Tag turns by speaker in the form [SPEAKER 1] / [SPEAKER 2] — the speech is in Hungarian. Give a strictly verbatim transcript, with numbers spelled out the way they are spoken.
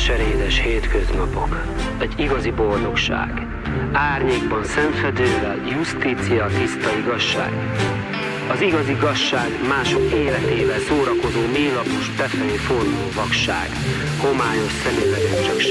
[SPEAKER 1] Keserédes hétköznapok, egy igazi boldogság. Árnyékban szemfedővel, justícia, tiszta igazság. Az igaz igazság mások életével szórakozó mélapos, befelé forduló vakság. Homályos szemüvegen csak